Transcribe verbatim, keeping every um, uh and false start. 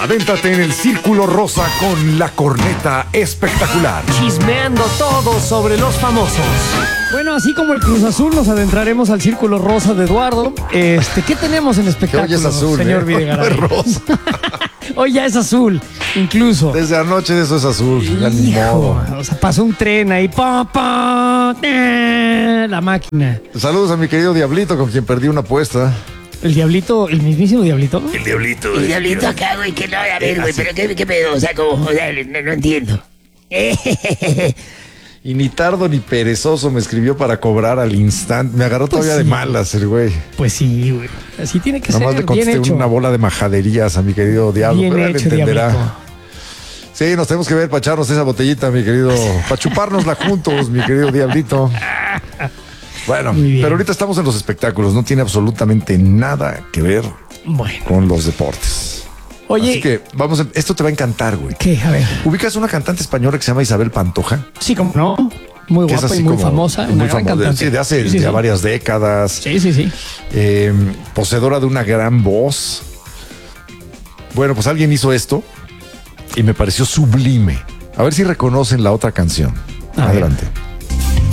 Adéntrate en el Círculo Rosa con la corneta espectacular. Chismeando todo sobre los famosos. Bueno, así como el Cruz Azul, nos adentraremos al Círculo Rosa de Eduardo. Este, ¿qué tenemos en espectáculo, hoy es azul, señor eh? Videgaray? Hoy no es rosa. Hoy ya es azul, incluso. Desde anoche eso es azul. Ya ni Hijo, modo. o sea, pasó un tren ahí, pa, pa, eh, la máquina. Saludos a mi querido Diablito, con quien perdí una apuesta. El diablito, el mismísimo diablito. El Diablito. El diablito acá, güey, que no, a ver, güey, pero qué, qué pedo, o sea, como, o sea, no, no entiendo. Y ni tardo ni perezoso me escribió para cobrar al instante. Me agarró todavía sí. de malas el güey. Pues sí, güey. Así tiene que Nada más ser. le contesté Bien hecho. una bola de majaderías a mi querido Diablo. Bien Pero él hecho, entenderá. diablito. Sí, nos tenemos que ver para echarnos esa botellita, mi querido. Para chupárnosla juntos, mi querido Diablito. Bueno, Muy bien. pero ahorita estamos en los espectáculos. No tiene absolutamente nada que ver Bueno. con los deportes. Oye, Así que vamos, a- esto te va a encantar, güey. ¿qué? A ver. ¿Ubicas una cantante española que se llama Isabel Pantoja? Sí, como no. Muy Que es guapa así y muy como famosa. muy Una gran famosa, cantante. sí, de hace Sí, ya sí. varias décadas. Sí, sí, sí. eh, poseedora de una gran voz. Bueno, pues alguien hizo esto y me pareció sublime. A ver si reconocen la otra canción. A ver. Adelante.